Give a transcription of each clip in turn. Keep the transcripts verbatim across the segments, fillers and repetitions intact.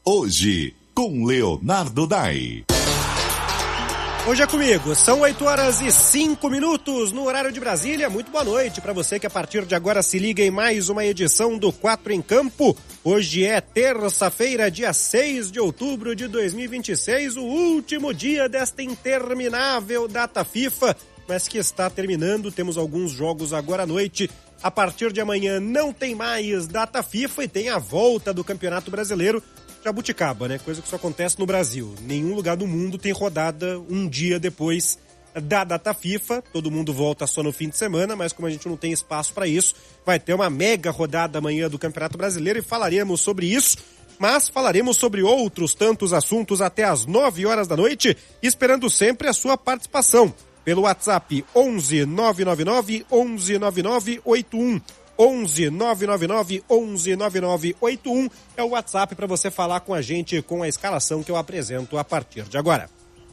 Hoje, com Leonardo Dai. Hoje é comigo, são oito horas e cinco minutos no horário de Brasília. Muito boa noite para você que a partir de agora se liga em mais uma edição do Quatro em Campo. Hoje é terça-feira, dia seis de outubro de dois mil e vinte e seis, o último dia desta interminável data FIFA, mas que está terminando. Temos alguns jogos agora à noite. A partir de amanhã não tem mais data FIFA e tem a volta do Campeonato Brasileiro. Jabuticaba, né? Coisa que só acontece no Brasil. Nenhum lugar do mundo tem rodada um dia depois da data FIFA. Todo mundo volta só no fim de semana, mas como a gente não tem espaço para isso, vai ter uma mega rodada amanhã do Campeonato Brasileiro e falaremos sobre isso. Mas falaremos sobre outros tantos assuntos até às nove horas da noite, esperando sempre a sua participação pelo WhatsApp onze nove nove nove onze nove nove oito um. onze nove nove nove onze nove nove oito um é o WhatsApp para você falar com a gente com a escalação que eu apresento a partir de agora.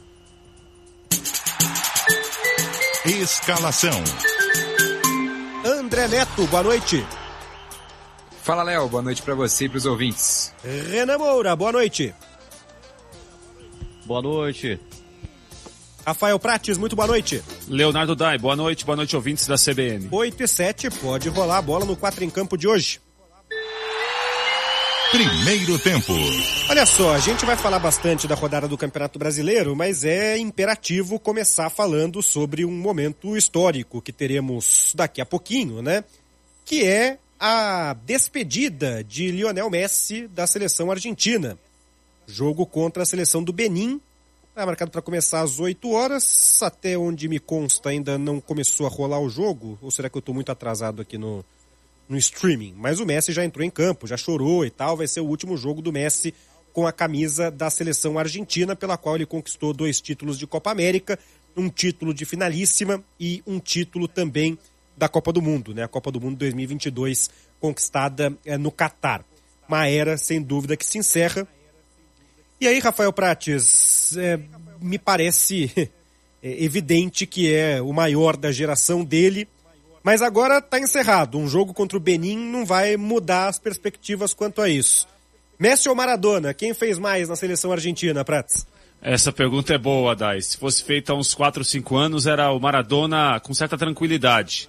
Escalação. André Neto, boa noite. Fala, Léo, boa noite para você e para os ouvintes. Renan Moura, boa noite. Boa noite. Rafael Prates, muito boa noite. Leonardo Dai, boa noite, boa noite, ouvintes da C B N. oito e sete, pode rolar a bola no quatro em Campo de hoje. Primeiro tempo. Olha só, a gente vai falar bastante da rodada do Campeonato Brasileiro, mas é imperativo começar falando sobre um momento histórico que teremos daqui a pouquinho, né? Que é a despedida de Lionel Messi da seleção argentina. Jogo contra a seleção do Benin. Está marcado para começar às oito horas, até onde me consta ainda não começou a rolar o jogo, ou será que eu estou muito atrasado aqui no, no streaming? Mas o Messi já entrou em campo, já chorou e tal, vai ser o último jogo do Messi com a camisa da seleção argentina, pela qual ele conquistou dois títulos de Copa América, um título de finalíssima e um título também da Copa do Mundo, né? A Copa do Mundo dois mil e vinte e dois conquistada é, no Catar. Uma era, sem dúvida, que se encerra. E aí, Rafael Prates, é, me parece é, evidente que é o maior da geração dele, mas agora está encerrado. Um jogo contra o Benin não vai mudar as perspectivas quanto a isso. Messi ou Maradona, quem fez mais na seleção argentina, Prates? Essa pergunta é boa, Dai. Se fosse feita há uns quatro, cinco anos, era o Maradona com certa tranquilidade.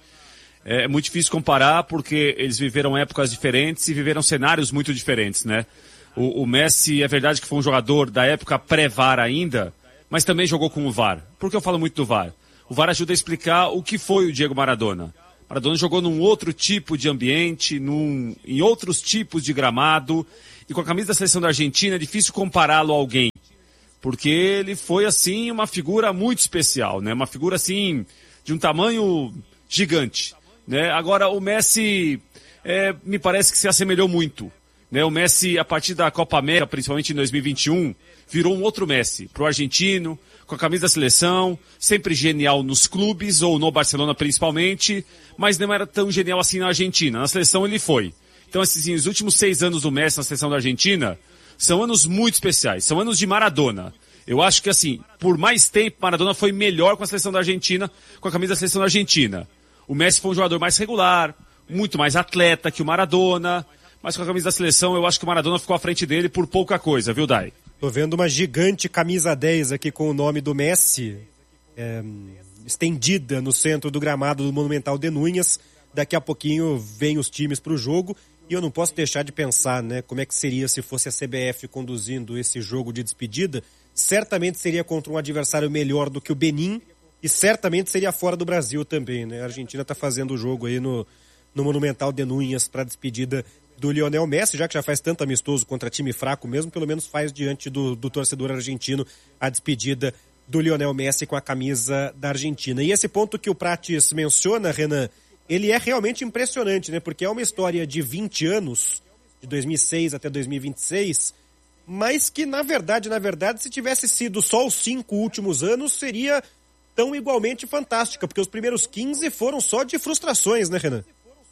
É muito difícil comparar porque eles viveram épocas diferentes e viveram cenários muito diferentes, né? O, o Messi, é verdade que foi um jogador da época pré-V A R ainda, mas também jogou com o V A R. Por que eu falo muito do V A R? O V A R ajuda a explicar o que foi o Diego Maradona. Maradona jogou num outro tipo de ambiente, num, em outros tipos de gramado, e com a camisa da seleção da Argentina é difícil compará-lo a alguém, porque ele foi, assim, uma figura muito especial, né? Uma figura, assim, de um tamanho gigante, né? Agora, o Messi, é, me parece que se assemelhou muito. Né, o Messi, a partir da Copa América, principalmente em dois mil e vinte e um, virou um outro Messi, pro argentino, com a camisa da seleção, sempre genial nos clubes, ou no Barcelona principalmente, mas não era tão genial assim na Argentina. Na seleção ele foi. Então, assim, os últimos seis anos do Messi na seleção da Argentina são anos muito especiais, são anos de Maradona. Eu acho que, assim, por mais tempo, Maradona foi melhor com a seleção da Argentina, com a camisa da seleção da Argentina. O Messi foi um jogador mais regular, muito mais atleta que o Maradona, mas com a camisa da seleção, eu acho que o Maradona ficou à frente dele por pouca coisa, viu, Dai? Tô vendo uma gigante camisa dez aqui com o nome do Messi, é, estendida no centro do gramado do Monumental de Núñez. Daqui a pouquinho vem os times pro jogo e eu não posso deixar de pensar, né, como é que seria se fosse a C B F conduzindo esse jogo de despedida. Certamente seria contra um adversário melhor do que o Benin e certamente seria fora do Brasil também, né? A Argentina tá fazendo o jogo aí no, no Monumental de Núñez para despedida do Lionel Messi, já que já faz tanto amistoso contra time fraco mesmo, pelo menos faz diante do, do torcedor argentino a despedida do Lionel Messi com a camisa da Argentina. E esse ponto que o Prates menciona, Renan, ele é realmente impressionante, né? Porque é uma história de vinte anos, de dois mil e seis até dois mil e vinte e seis, mas que na verdade, na verdade, se tivesse sido só os cinco últimos anos, seria tão igualmente fantástica, porque os primeiros quinze foram só de frustrações, né, Renan?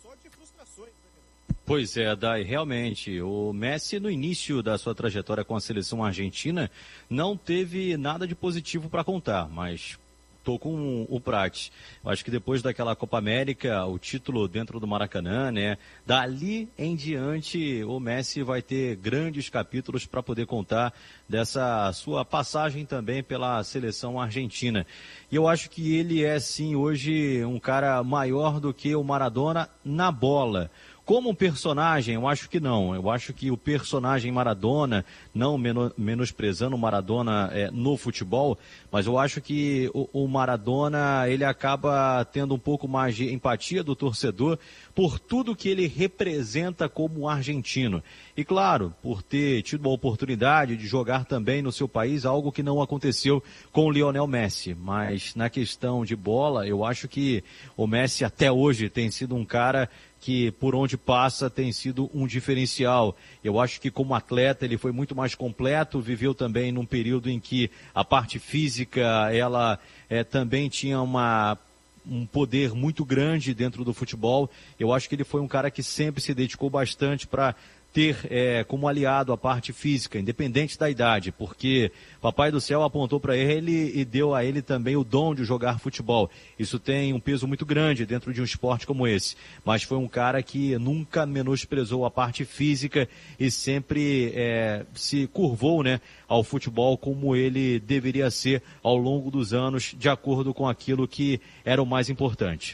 Pois é, Dai, realmente, o Messi no início da sua trajetória com a seleção argentina não teve nada de positivo para contar, mas Tô com o Prates. Eu acho que depois daquela Copa América, o título dentro do Maracanã, né? Dali em diante, o Messi vai ter grandes capítulos para poder contar dessa sua passagem também pela seleção argentina. E eu acho que ele é, sim, hoje um cara maior do que o Maradona na bola. Como personagem, eu acho que não. Eu acho que o personagem Maradona, não menos, menosprezando o Maradona é, no futebol, mas eu acho que o, o Maradona, ele acaba tendo um pouco mais de empatia do torcedor por tudo que ele representa como argentino. E claro, por ter tido a oportunidade de jogar também no seu país, algo que não aconteceu com o Lionel Messi. Mas na questão de bola, eu acho que o Messi até hoje tem sido um cara que por onde passa tem sido um diferencial. Eu acho que como atleta ele foi muito mais completo, viveu também num período em que a parte física ela é, também tinha uma, um poder muito grande dentro do futebol. Eu acho que ele foi um cara que sempre se dedicou bastante para ter é, como aliado a parte física, independente da idade, porque Papai do Céu apontou para ele e deu a ele também o dom de jogar futebol. Isso tem um peso muito grande dentro de um esporte como esse, mas foi um cara que nunca menosprezou a parte física e sempre é, se curvou, né, ao futebol como ele deveria ser ao longo dos anos, de acordo com aquilo que era o mais importante.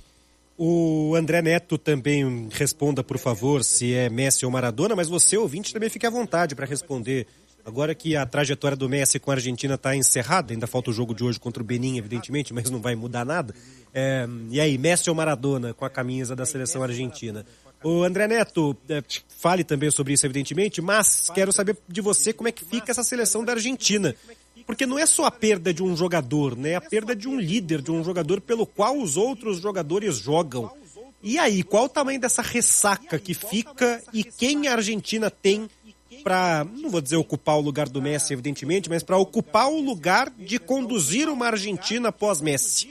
O André Neto também responda, por favor, se é Messi ou Maradona, mas você, ouvinte, também fique à vontade para responder. Agora que a trajetória do Messi com a Argentina está encerrada, ainda falta o jogo de hoje contra o Benin, evidentemente, mas não vai mudar nada. É, e aí, Messi ou Maradona com a camisa da seleção argentina? O André Neto, é, fale também sobre isso, evidentemente, mas quero saber de você como é que fica essa seleção da Argentina. Porque não é só a perda de um jogador, né? É a perda de um líder, de um jogador pelo qual os outros jogadores jogam. E aí, qual o tamanho dessa ressaca que fica e quem a Argentina tem para, não vou dizer ocupar o lugar do Messi, evidentemente, mas para ocupar o lugar de conduzir uma Argentina pós-Messi?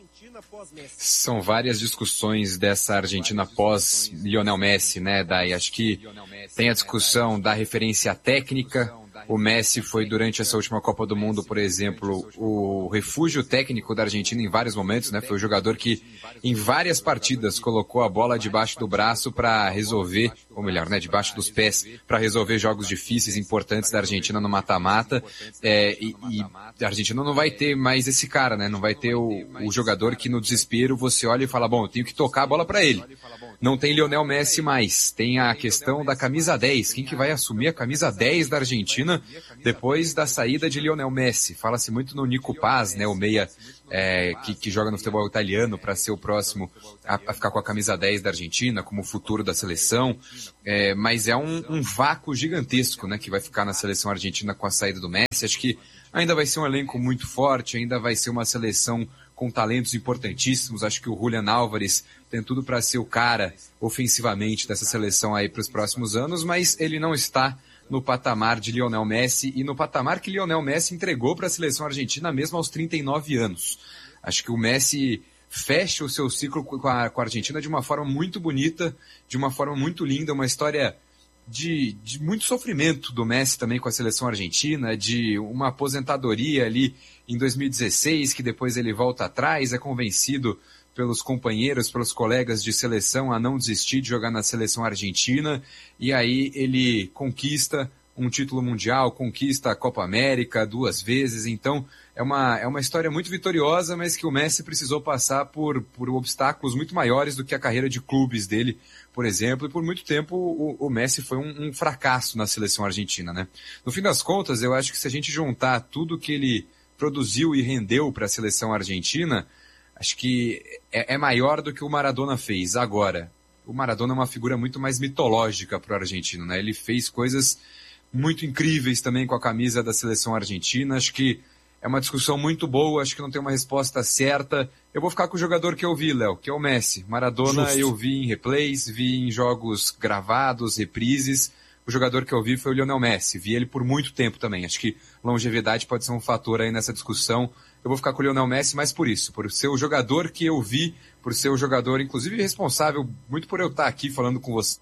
São várias discussões dessa Argentina pós-Lionel Messi, né, Dai? Acho que tem a discussão da referência técnica. O Messi foi, durante essa última Copa do Mundo, por exemplo, o refúgio técnico da Argentina em vários momentos, né? Foi o jogador que, em várias partidas, colocou a bola debaixo do braço para resolver, ou melhor, né, debaixo dos pés, para resolver jogos difíceis, importantes da Argentina no mata-mata. É, e, e a Argentina não vai ter mais esse cara, né? Não vai ter o, o jogador que, no desespero, você olha e fala, bom, eu tenho que tocar a bola para ele. Não tem Lionel Messi mais. Tem a questão da camisa dez. Quem que vai assumir a camisa dez da Argentina depois da saída de Lionel Messi? Fala-se muito no Nico Paz, né, o meia é, que, que joga no futebol italiano para ser o próximo a, a ficar com a camisa dez da Argentina, como o futuro da seleção. É, mas é um, um vácuo gigantesco, né, que vai ficar na seleção argentina com a saída do Messi. Acho que ainda vai ser um elenco muito forte, ainda vai ser uma seleção com talentos importantíssimos. Acho que o Julián Álvares tem tudo para ser o cara ofensivamente dessa seleção aí para os próximos anos, mas ele não está no patamar de Lionel Messi e no patamar que Lionel Messi entregou para a seleção argentina mesmo aos trinta e nove anos. Acho que o Messi fecha o seu ciclo com a, com a Argentina de uma forma muito bonita, de uma forma muito linda, uma história de, de muito sofrimento do Messi também com a seleção argentina, de uma aposentadoria ali em dois mil e dezesseis, que depois ele volta atrás, é convencido pelos companheiros, pelos colegas de seleção a não desistir de jogar na seleção argentina, e aí ele conquista um título mundial, conquista a Copa América duas vezes, então é uma, é uma história muito vitoriosa, mas que o Messi precisou passar por, por obstáculos muito maiores do que a carreira de clubes dele, por exemplo, e por muito tempo o, o Messi foi um, um fracasso na seleção argentina, né? No fim das contas, eu acho que se a gente juntar tudo que ele produziu e rendeu para a seleção argentina, acho que é, é maior do que o Maradona fez. Agora, o Maradona é uma figura muito mais mitológica para o argentino, né? Ele fez coisas muito incríveis também com a camisa da seleção argentina. Acho que é uma discussão muito boa, acho que não tem uma resposta certa. Eu vou ficar com o jogador que eu vi, Léo, que é o Messi. Maradona Justo. Eu vi em replays, vi em jogos gravados, reprises. O jogador que eu vi foi o Lionel Messi. Vi ele por muito tempo também. Acho que longevidade pode ser um fator aí nessa discussão. Eu vou ficar com o Lionel Messi, mas por isso, por ser o jogador que eu vi, por ser o jogador, inclusive, responsável muito por eu estar aqui falando com você.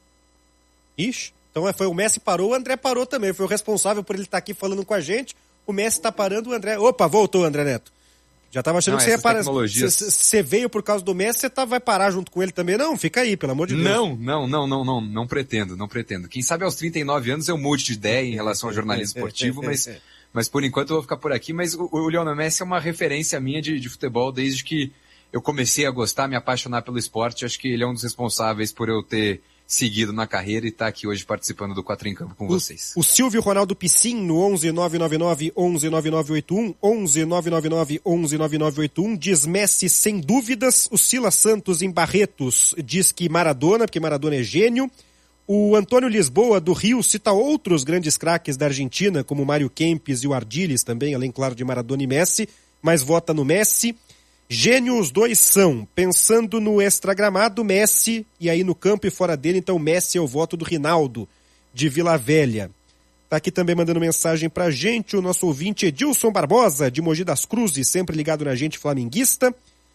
Ixi, então foi o Messi parou, o André parou também. Foi o responsável por ele estar aqui falando com a gente. O Messi está parando, o André... Opa, voltou, André Neto. Já tava achando não, que você ia parar. tecnologias... Você veio por causa do Messi, você tá, vai parar junto com ele também? Não, fica aí, pelo amor de Deus. Não, não, não, não, não, não pretendo, não pretendo. Quem sabe aos trinta e nove anos eu mude de ideia em relação ao jornalismo esportivo, mas, mas por enquanto eu vou ficar por aqui. Mas o, o Lionel Messi é uma referência minha de, de futebol desde que eu comecei a gostar, me apaixonar pelo esporte. Acho que ele é um dos responsáveis por eu ter seguido na carreira e estar tá aqui hoje participando do Quatro em Campo com o, vocês. O Silvio Ronaldo Piscin no onze nove nove nove onze nove nove oito um, onze nove nove nove onze nove nove oito um, diz Messi sem dúvidas. O Sila Santos em Barretos diz que Maradona, porque Maradona é gênio. O Antônio Lisboa do Rio cita outros grandes craques da Argentina, como Mário Kempes e o Ardiles também, além, claro, de Maradona e Messi, mas vota no Messi. Gênio os dois são, pensando no extragramado, Messi, e aí no campo e fora dele, então Messi é o voto do Rinaldo, de Vila Velha. Tá aqui também mandando mensagem pra gente o nosso ouvinte Edilson Barbosa, de Mogi das Cruzes, sempre ligado na gente, flamenguista.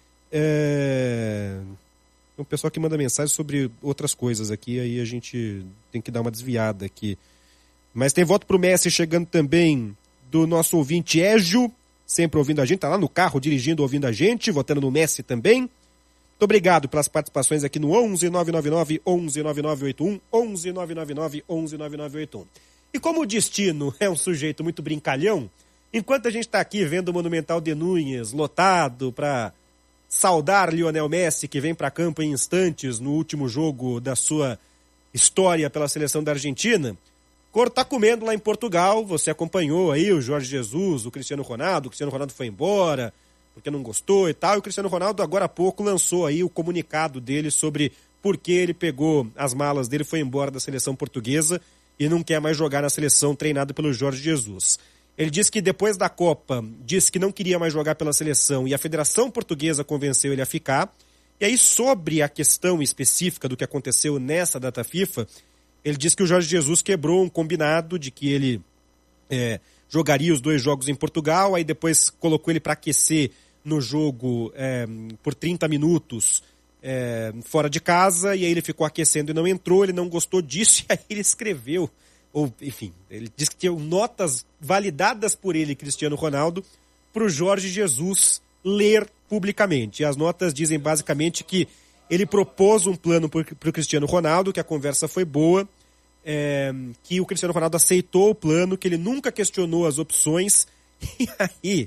É... O pessoal que manda mensagem sobre outras coisas aqui, aí a gente tem que dar uma desviada aqui. Mas tem voto pro Messi chegando também do nosso ouvinte Égio, sempre ouvindo a gente, tá lá no carro dirigindo, ouvindo a gente, votando no Messi também. Muito obrigado pelas participações aqui no onze nove nove nove onze nove nove oito um, onze nove nove nove onze nove nove oito um. E como o Destino é um sujeito muito brincalhão, enquanto a gente tá aqui vendo o Monumental de Núñez lotado para saudar Lionel Messi, que vem para campo em instantes no último jogo da sua história pela seleção da Argentina, Cor tá comendo lá em Portugal, você acompanhou aí o Jorge Jesus, o Cristiano Ronaldo, o Cristiano Ronaldo foi embora porque não gostou e tal, e o Cristiano Ronaldo agora há pouco lançou aí o comunicado dele sobre por que ele pegou as malas dele, foi embora da seleção portuguesa e não quer mais jogar na seleção treinada pelo Jorge Jesus. Ele disse que depois da Copa, disse que não queria mais jogar pela seleção e a Federação Portuguesa convenceu ele a ficar. E aí sobre a questão específica do que aconteceu nessa data FIFA, ele disse que o Jorge Jesus quebrou um combinado de que ele é, jogaria os dois jogos em Portugal, aí depois colocou ele para aquecer no jogo é, por trinta minutos é, fora de casa, e aí ele ficou aquecendo e não entrou, ele não gostou disso, e aí ele escreveu, ou enfim, ele disse que tinha notas validadas por ele, Cristiano Ronaldo, para o Jorge Jesus ler publicamente. E as notas dizem basicamente que ele propôs um plano para o Cristiano Ronaldo, que a conversa foi boa, é, que o Cristiano Ronaldo aceitou o plano, que ele nunca questionou as opções. E aí,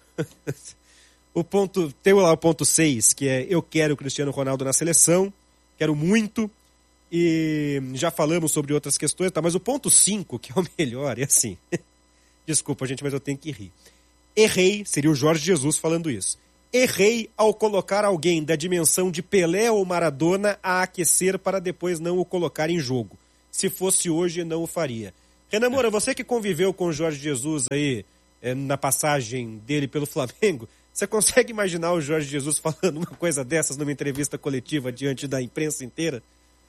o ponto, tem lá o ponto seis, que é eu quero o Cristiano Ronaldo na seleção, quero muito, e já falamos sobre outras questões, tá? Mas o ponto cinco, que é o melhor, é assim, desculpa gente, mas eu tenho que rir. Errei, seria o Jorge Jesus falando isso. Errei ao colocar alguém da dimensão de Pelé ou Maradona a aquecer para depois não o colocar em jogo. Se fosse hoje, não o faria. Renan Moura, você que conviveu com o Jorge Jesus aí é, na passagem dele pelo Flamengo, você consegue imaginar o Jorge Jesus falando uma coisa dessas numa entrevista coletiva diante da imprensa inteira?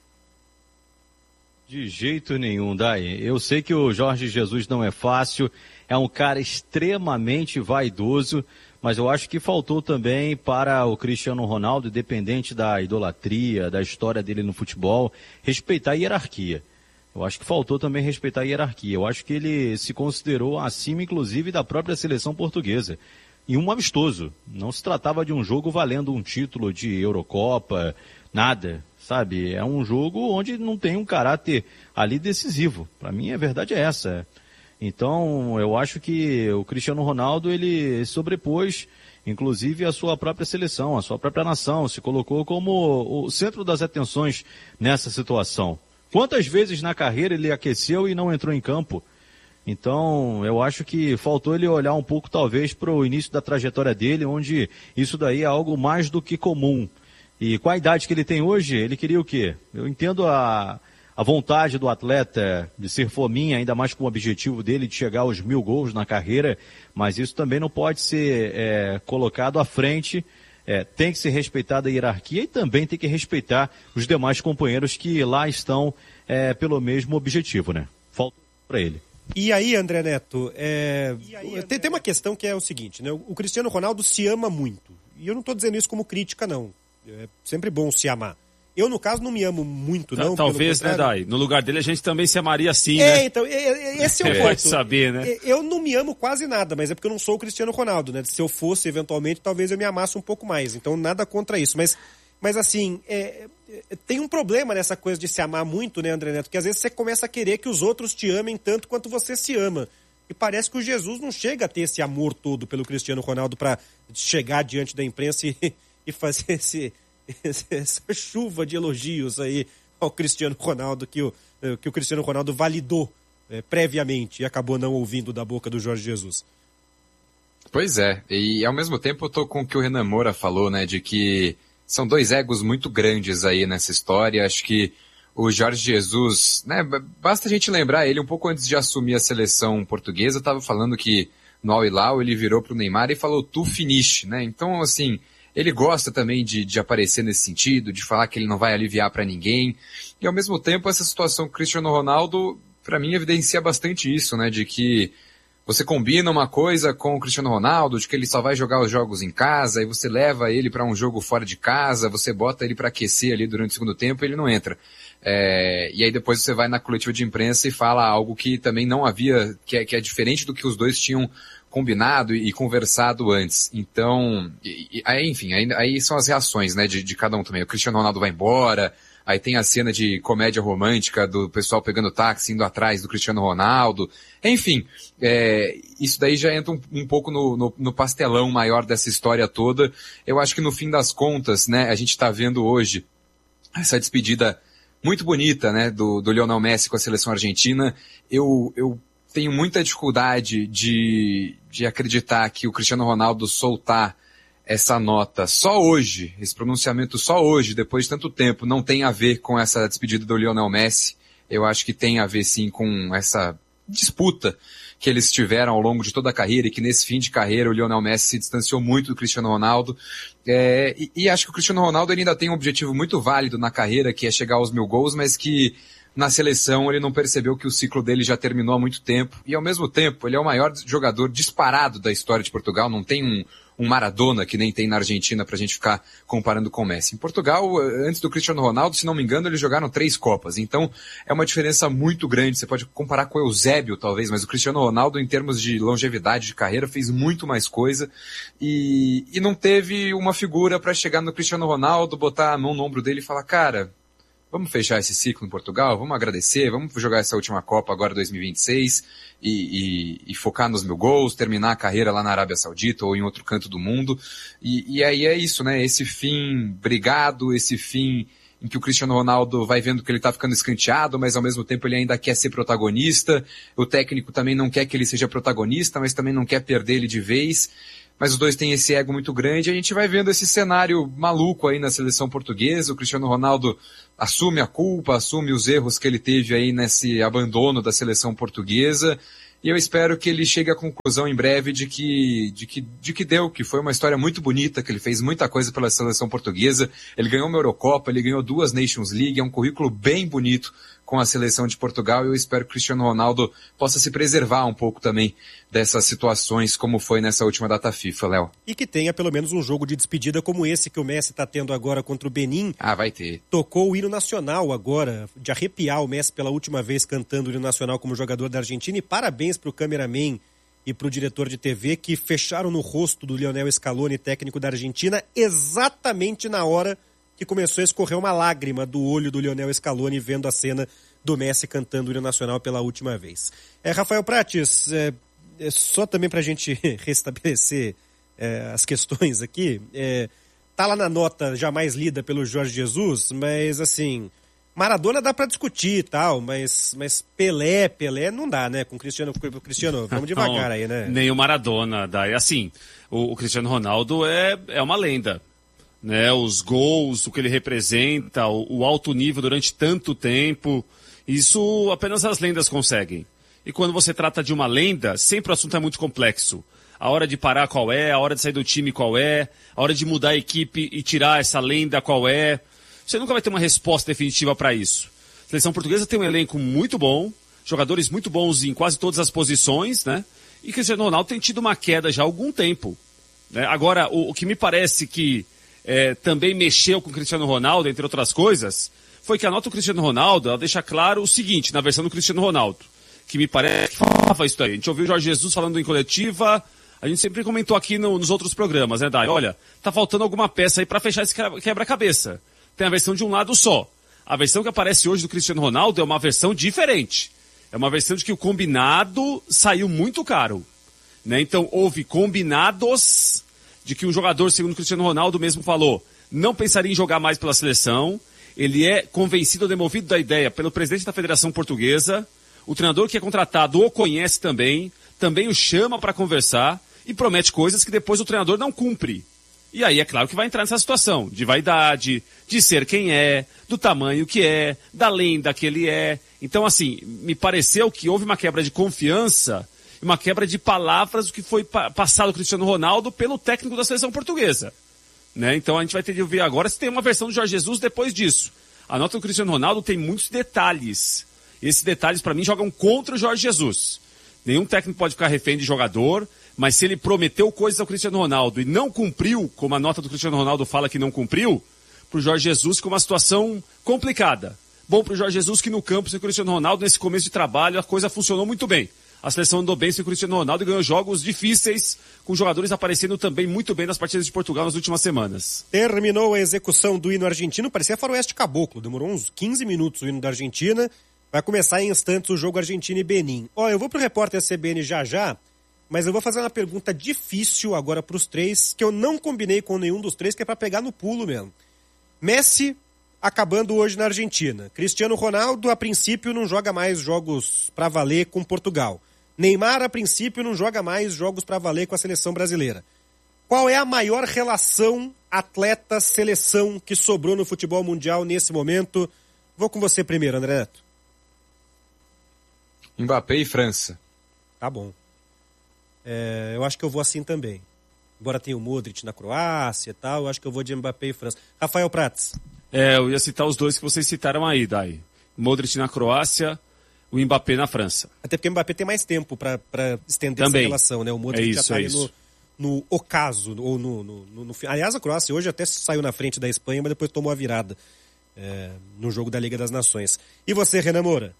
De jeito nenhum, Dai. Eu sei que o Jorge Jesus não é fácil, é um cara extremamente vaidoso, mas eu acho que faltou também para o Cristiano Ronaldo, independente da idolatria, da história dele no futebol, respeitar a hierarquia. Eu acho que faltou também respeitar a hierarquia. Eu acho que ele se considerou acima, inclusive, da própria seleção portuguesa. E um amistoso. Não se tratava de um jogo valendo um título de Eurocopa, nada, sabe? É um jogo onde não tem um caráter ali decisivo. Para mim, a verdade é essa. Então, eu acho que o Cristiano Ronaldo, ele sobrepôs, inclusive, a sua própria seleção, a sua própria nação, se colocou como o centro das atenções nessa situação. Quantas vezes na carreira ele aqueceu e não entrou em campo? Então, eu acho que faltou ele olhar um pouco, talvez, para o início da trajetória dele, onde isso daí é algo mais do que comum. E com a idade que ele tem hoje, ele queria o quê? Eu entendo a... A vontade do atleta de ser fominha, ainda mais com o objetivo dele de chegar aos mil gols na carreira, mas isso também não pode ser é, colocado à frente, é, tem que ser respeitada a hierarquia e também tem que respeitar os demais companheiros que lá estão é, pelo mesmo objetivo, né? Falta para ele. E aí, André Neto, é... aí, André... Tem, tem uma questão que é o seguinte, né? O Cristiano Ronaldo se ama muito, e eu não estou dizendo isso como crítica, não, é sempre bom se amar. Eu, no caso, não me amo muito, não. Talvez, né, Dai? No lugar dele, a gente também se amaria assim, é, né? É, então, esse é o é, ponto. Pode saber, né? Eu não me amo quase nada, mas é porque eu não sou o Cristiano Ronaldo, né? Se eu fosse, eventualmente, talvez eu me amasse um pouco mais. Então, nada contra isso. Mas, mas assim, é, é, tem um problema nessa coisa de se amar muito, né, André Neto? Que às vezes você começa a querer que os outros te amem tanto quanto você se ama. E parece que o Jesus não chega a ter esse amor todo pelo Cristiano Ronaldo para chegar diante da imprensa e, e fazer esse... essa chuva de elogios aí ao Cristiano Ronaldo que o, que o Cristiano Ronaldo validou é, previamente e acabou não ouvindo da boca do Jorge Jesus. Pois é, e ao mesmo tempo eu tô com o que o Renan Moura falou, né, de que são dois egos muito grandes aí nessa história. Acho que o Jorge Jesus, né, basta a gente lembrar, ele um pouco antes de assumir a seleção portuguesa, estava falando que no Al Hilal ele virou pro Neymar e falou tu finish, né, então assim... Ele gosta também de, de aparecer nesse sentido, de falar que ele não vai aliviar para ninguém. E ao mesmo tempo essa situação com o Cristiano Ronaldo, para mim, evidencia bastante isso, né? De que você combina uma coisa com o Cristiano Ronaldo, de que ele só vai jogar os jogos em casa, e você leva ele para um jogo fora de casa, você bota ele para aquecer ali durante o segundo tempo e ele não entra. É, e aí depois você vai na coletiva de imprensa e fala algo que também não havia, que é, que é diferente do que os dois tinham combinado e conversado antes. Então, e, e, aí, enfim, aí, aí são as reações, né, de, de cada um também. O Cristiano Ronaldo vai embora, aí tem a cena de comédia romântica do pessoal pegando táxi, indo atrás do Cristiano Ronaldo. Enfim, é, isso daí já entra um, um pouco no, no, no pastelão maior dessa história toda. Eu acho que no fim das contas, né, a gente tá vendo hoje essa despedida muito bonita, né, do, do Lionel Messi com a seleção argentina. Eu, eu tenho muita dificuldade de, de acreditar que o Cristiano Ronaldo soltar essa nota só hoje, esse pronunciamento só hoje, depois de tanto tempo, não tem a ver com essa despedida do Lionel Messi. Eu acho que tem a ver sim com essa disputa que eles tiveram ao longo de toda a carreira e que nesse fim de carreira o Lionel Messi se distanciou muito do Cristiano Ronaldo. É, e, e acho que o Cristiano Ronaldo ele ainda tem um objetivo muito válido na carreira, que é chegar aos mil gols, mas que na seleção ele não percebeu que o ciclo dele já terminou há muito tempo. E ao mesmo tempo ele é o maior jogador disparado da história de Portugal. Não tem um, um Maradona que nem tem na Argentina pra gente ficar comparando com o Messi. Em Portugal, antes do Cristiano Ronaldo, se não me engano, eles jogaram três Copas. Então é uma diferença muito grande. Você pode comparar com o Eusébio talvez, mas o Cristiano Ronaldo em termos de longevidade de carreira fez muito mais coisa e, e não teve uma figura pra chegar no Cristiano Ronaldo, botar a mão no ombro dele e falar, cara, vamos fechar esse ciclo em Portugal, vamos agradecer, vamos jogar essa última Copa agora dois mil e vinte e seis e, e, e focar nos mil gols, terminar a carreira lá na Arábia Saudita ou em outro canto do mundo. E, e aí é isso, né? Esse fim brigado, esse fim em que o Cristiano Ronaldo vai vendo que ele tá ficando escanteado, mas ao mesmo tempo ele ainda quer ser protagonista. O técnico também não quer que ele seja protagonista, mas também não quer perder ele de vez. Mas os dois têm esse ego muito grande, a gente vai vendo esse cenário maluco aí na seleção portuguesa. O Cristiano Ronaldo assume a culpa, assume os erros que ele teve aí nesse abandono da seleção portuguesa, e eu espero que ele chegue à conclusão em breve de que, de que, de que deu, que foi uma história muito bonita, que ele fez muita coisa pela seleção portuguesa, ele ganhou uma Eurocopa, ele ganhou duas Nations League, é um currículo bem bonito com a seleção de Portugal, e eu espero que o Cristiano Ronaldo possa se preservar um pouco também dessas situações, como foi nessa última data FIFA, Léo. E que tenha pelo menos um jogo de despedida como esse que o Messi está tendo agora contra o Benin. Ah, vai ter. Tocou o hino nacional agora, de arrepiar o Messi pela última vez cantando o hino nacional como jogador da Argentina, e parabéns para o cameraman e para o diretor de T V que fecharam no rosto do Lionel Scaloni, técnico da Argentina, exatamente na hora que começou a escorrer uma lágrima do olho do Lionel Scaloni vendo a cena do Messi cantando o hino nacional pela última vez. É, Rafael Prates, é, é só também para a gente restabelecer é, as questões aqui, é, tá lá na nota jamais lida pelo Jorge Jesus, mas assim, Maradona dá para discutir e tal, mas, mas Pelé, Pelé não dá, né? Com Cristiano, Cristiano, vamos devagar não, aí, né? Nem o Maradona dá. E assim, o, o Cristiano Ronaldo é, é uma lenda. Né, os gols, o que ele representa, o, o alto nível durante tanto tempo, isso apenas as lendas conseguem. E quando você trata de uma lenda, sempre o assunto é muito complexo. A hora de parar qual é, a hora de sair do time qual é, a hora de mudar a equipe e tirar essa lenda qual é. Você nunca vai ter uma resposta definitiva para isso. A seleção portuguesa tem um elenco muito bom, jogadores muito bons em quase todas as posições, né? E Cristiano Ronaldo tem tido uma queda já há algum tempo. Né? Agora, o, o que me parece que é, também mexeu com o Cristiano Ronaldo, entre outras coisas, foi que a nota do Cristiano Ronaldo, ela deixa claro o seguinte, na versão do Cristiano Ronaldo, que me parece que falava isso daí. A gente ouviu o Jorge Jesus falando em coletiva, a gente sempre comentou aqui no, nos outros programas, né, Dai? Olha, tá faltando alguma peça aí para fechar esse quebra-cabeça. Tem a versão de um lado só. A versão que aparece hoje do Cristiano Ronaldo é uma versão diferente. É uma versão de que o combinado saiu muito caro. Né? Então, houve combinados de que um jogador, segundo o Cristiano Ronaldo mesmo falou, não pensaria em jogar mais pela seleção. Ele é convencido ou demovido da ideia pelo presidente da Federação Portuguesa. O treinador que é contratado o conhece também, também o chama para conversar e promete coisas que depois o treinador não cumpre. E aí é claro que vai entrar nessa situação de vaidade, de ser quem é, do tamanho que é, da lenda que ele é. Então, assim, me pareceu que houve uma quebra de confiança, uma quebra de palavras do que foi passado ao Cristiano Ronaldo pelo técnico da seleção portuguesa. Né? Então a gente vai ter de ver agora se tem uma versão do Jorge Jesus depois disso. A nota do Cristiano Ronaldo tem muitos detalhes. Esses detalhes, para mim, jogam contra o Jorge Jesus. Nenhum técnico pode ficar refém de jogador, mas se ele prometeu coisas ao Cristiano Ronaldo e não cumpriu, como a nota do Cristiano Ronaldo fala que não cumpriu, para o Jorge Jesus ficou uma situação complicada. Bom para o Jorge Jesus que no campo, sem o Cristiano Ronaldo, nesse começo de trabalho, a coisa funcionou muito bem. A seleção andou bem sem o Cristiano Ronaldo e ganhou jogos difíceis, com jogadores aparecendo também muito bem nas partidas de Portugal nas últimas semanas. Terminou a execução do hino argentino, parecia faroeste caboclo, demorou uns quinze minutos o hino da Argentina. Vai começar em instantes o jogo Argentina e Benin. Ó, eu vou pro repórter C B N já já, mas eu vou fazer uma pergunta difícil agora pros três, que eu não combinei com nenhum dos três, que é pra pegar no pulo mesmo. Messi acabando hoje na Argentina. Cristiano Ronaldo, a princípio, não joga mais jogos pra valer com Portugal. Neymar, a princípio, não joga mais jogos pra valer com a seleção brasileira. Qual é a maior relação atleta-seleção que sobrou no futebol mundial nesse momento? Vou com você primeiro, André Neto. Mbappé e França. Tá bom. É, eu acho que eu vou assim também. Embora tenha o Modric na Croácia e tal, eu acho que eu vou de Mbappé e França. Rafael Prats. É, eu ia citar os dois que vocês citaram aí, Dai. Modric na Croácia, o Mbappé na França. Até porque o Mbappé tem mais tempo para estender também. Essa relação, né? O Modric é isso, já tá é ali isso. no, no ocaso, ou no, no, no, no... Aliás, a Croácia hoje até saiu na frente da Espanha, mas depois tomou a virada é, no jogo da Liga das Nações. E você, Renan Moura?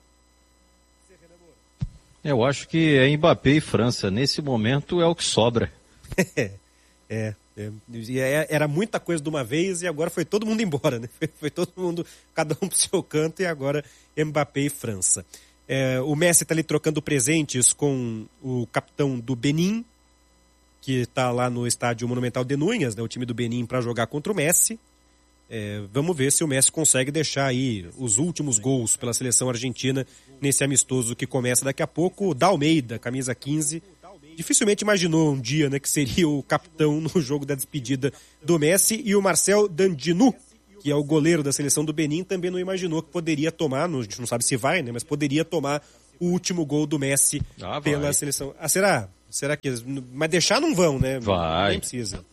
Eu acho que é Mbappé e França. Nesse momento é o que sobra. é, é, é. Era muita coisa de uma vez e agora foi todo mundo embora, né? Foi, foi todo mundo, cada um pro seu canto, e agora Mbappé e França. É, o Messi tá ali trocando presentes com o capitão do Benin, que tá lá no estádio Monumental de Núñez, né? O time do Benin, para jogar contra o Messi. É, vamos ver se o Messi consegue deixar aí os últimos gols pela seleção argentina nesse amistoso que começa daqui a pouco. O Dalmeida, camisa quinze, dificilmente imaginou um dia, né, que seria o capitão no jogo da despedida do Messi. E o Marcel Dandinu, que é o goleiro da seleção do Benin, também não imaginou que poderia tomar, a gente não sabe se vai, né, mas poderia tomar o último gol do Messi ah, pela vai. seleção. Ah, será? Será que... Mas deixar não vão, né? Vai. Nem precisa.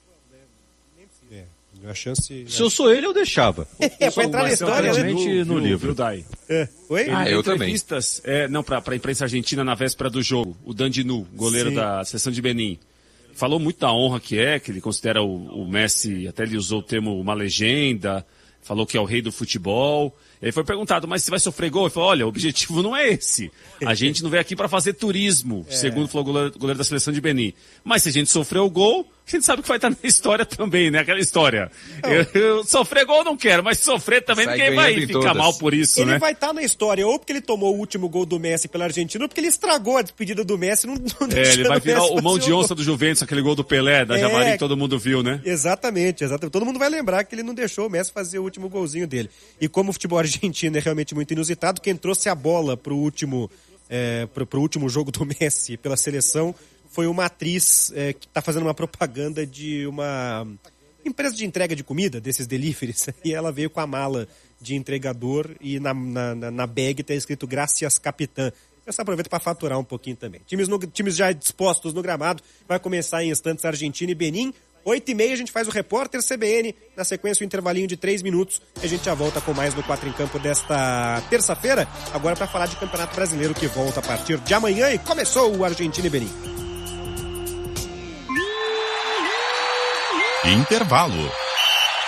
A chance... Se eu sou ele, eu deixava. É, pra entrar na história, né? No, no livro. Dai. É. Oi? Ah, eu também. É, não, pra, pra imprensa argentina na véspera do jogo, o Dandinu, goleiro Sim. da seleção de Benin, falou muito da honra que é, que ele considera o, o Messi, até ele usou o termo uma legenda, falou que é o rei do futebol. Ele foi perguntado, mas você vai sofrer gol? Ele falou, olha, o objetivo não é esse. A gente não veio aqui para fazer turismo, é. segundo falou o goleiro, goleiro da seleção de Benin. Mas se a gente sofreu o gol, a gente sabe que vai estar na história também, né? Aquela história. Eu, eu sofrer gol eu não quero, mas sofrer também Sai ninguém vai ficar todas. mal por isso, ele né? Ele vai estar na história, ou porque ele tomou o último gol do Messi pela Argentina, ou porque ele estragou a despedida do Messi. Não, não é, ele vai virar o mão de onça do Juventus, aquele gol do Pelé, da é, Javari, que todo mundo viu, né? Exatamente, exatamente. Todo mundo vai lembrar que ele não deixou o Messi fazer o último golzinho dele. E como o futebol argentino é realmente muito inusitado, quem trouxe a bola pro último, é, pro, pro último jogo do Messi pela seleção foi uma atriz é, que está fazendo uma propaganda de uma empresa de entrega de comida, desses deliveries, e ela veio com a mala de entregador e na, na, na bag está escrito Gracias Capitã. Essa aproveita para faturar um pouquinho também. Times, no, times já dispostos no gramado, vai começar em instantes Argentina e Benin. Oito e meia a gente faz o Repórter C B N, na sequência o intervalinho de três minutos, e a gente já volta com mais no quatro em Campo desta terça-feira, agora para falar de Campeonato Brasileiro que volta a partir de amanhã e começou o Argentina e Benin. Intervalo.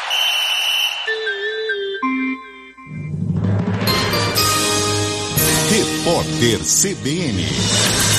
Repórter C B N.